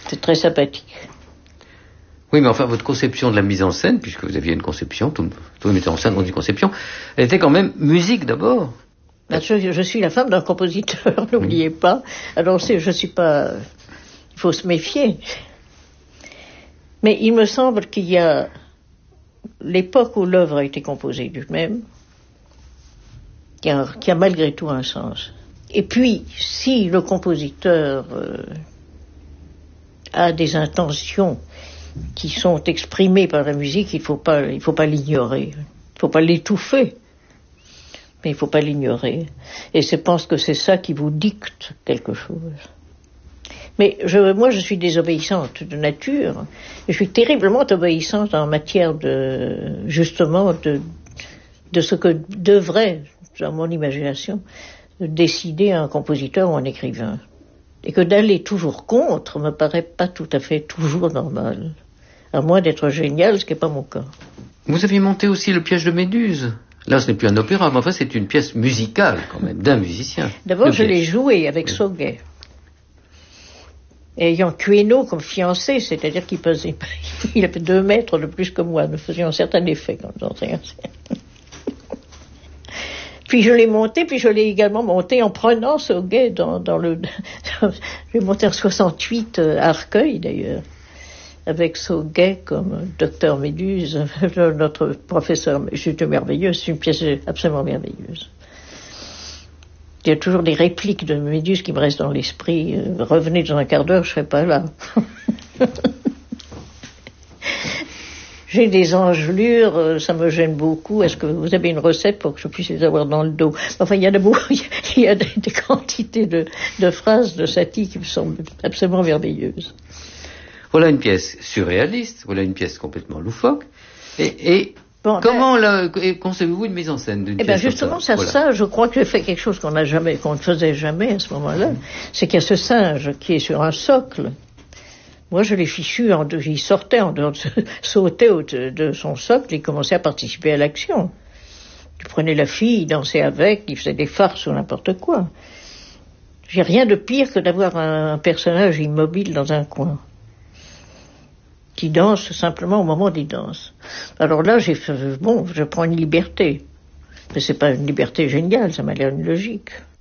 C'est très sympathique. Oui, mais enfin, votre conception de la mise en scène, puisque vous aviez une conception, tout le metteur en scène ont une conception, elle était quand même musique d'abord. Je suis la femme d'un compositeur, n'oubliez pas. Alors, je suis pas... Il faut se méfier. Mais il me semble qu'il y a l'époque où l'œuvre a été composée d'elle-même, qui a malgré tout un sens. Et puis, si le compositeur a des intentions qui sont exprimées par la musique, il faut pas l'ignorer. Il faut pas l'étouffer. Mais il faut pas l'ignorer. Et je pense que c'est ça qui vous dicte quelque chose. Mais moi, je suis désobéissante de nature. Je suis terriblement obéissante en matière de ce que devrait, dans mon imagination, décider un compositeur ou un écrivain. Et que d'aller toujours contre me paraît pas tout à fait toujours normal. À moins d'être génial, ce qui n'est pas mon cas. Vous aviez monté aussi le piège de Méduse. Là, ce n'est plus un opéra, mais enfin, c'est une pièce musicale, quand même, d'un musicien. D'abord, je l'ai joué avec Sauguet. Ayant Queneau comme fiancé, c'est-à-dire il avait 2 mètres de plus que moi, nous faisions un certain effet quand nous entrions. Puis je l'ai monté, puis je l'ai également monté en prenant Sauguet j'ai monté en 68 à Arcueil d'ailleurs, avec Sauguet comme docteur Méduse, notre professeur. C'était merveilleux, c'est une pièce absolument merveilleuse. Il y a toujours des répliques de Méduse qui me restent dans l'esprit. Revenez dans un quart d'heure, je serai pas là. J'ai des engelures, ça me gêne beaucoup. Est-ce que vous avez une recette pour que je puisse les avoir dans le dos? Enfin, il y a des quantités de phrases de Satie qui me semblent absolument merveilleuses. Voilà une pièce surréaliste, voilà une pièce complètement loufoque. Comment concevez-vous une mise en scène d'une pièce justement, comme ça, je crois que j'ai fait quelque chose qu'on ne faisait jamais à ce moment-là. C'est qu'il y a ce singe qui est sur un socle. Moi, je l'ai fichu il sautait de son socle, il commençait à participer à l'action. Il prenait la fille, il dansait avec, il faisait des farces ou n'importe quoi. J'ai rien de pire que d'avoir un personnage immobile dans un coin, qui danse simplement au moment des danses. Alors là, je prends une liberté. Mais c'est pas une liberté géniale, ça m'a l'air une logique.